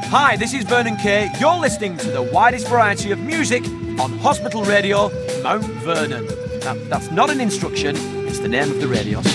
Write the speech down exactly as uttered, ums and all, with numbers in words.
Hi, this is Vernon Kay. You're listening to the widest variety of music on Hospital Radio, Mount Vernon. Now, that's not an instruction, it's the name of the radio.